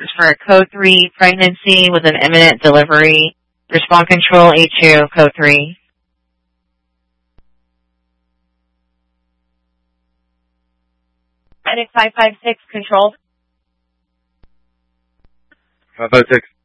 for code 3, pregnancy with an imminent delivery. Respond control A2, code 3. Medic 556, control. 556.